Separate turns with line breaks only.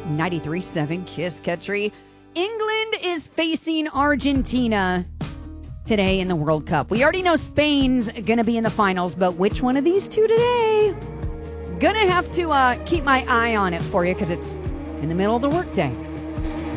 93.7 Kiss Country. England is facing Argentina today in the World Cup. We already know Spain's going to be in the finals, but which one of these two today? Gonna have to keep my eye on it for you because it's in the middle of the workday.